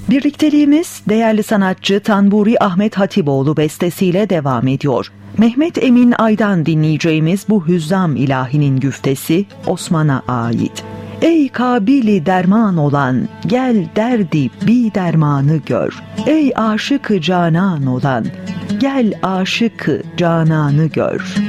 Birlikteliğimiz değerli sanatçı Tanburi Ahmet Hatipoğlu bestesiyle devam ediyor. Mehmet Emin Ay'dan dinleyeceğimiz bu Hüzzam ilahinin güftesi Osman'a ait. Ey kabili derman olan, gel derdi bi dermanı gör. Ey aşık-ı canan olan, gel aşık-ı cananı gör.